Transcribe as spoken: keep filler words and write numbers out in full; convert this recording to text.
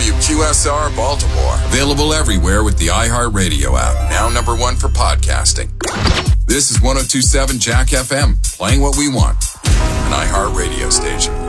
W Q S R Baltimore. Available everywhere with the iHeartRadio app. Now number one for podcasting. This is one oh two point seven Jack F M, playing what we want. An iHeartRadio station.